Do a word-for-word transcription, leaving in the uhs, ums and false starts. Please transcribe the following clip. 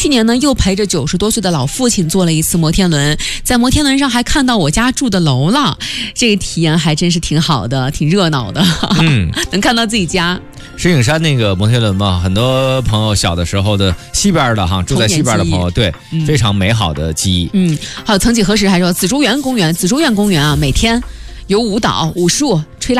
去年呢，又陪着九十多岁的老父亲坐了一次摩天轮，在摩天轮上还看到我家住的楼了，这个体验还真是挺好的，挺热闹的。嗯，能看到自己家。 石景山那个摩天轮嘛，很多朋友小的时候的西边的哈，住在西边的朋友，对、嗯，非常美好的记忆。 嗯，还有曾几何时还说紫竹园公园，紫竹院公园啊，每天有舞蹈、武术、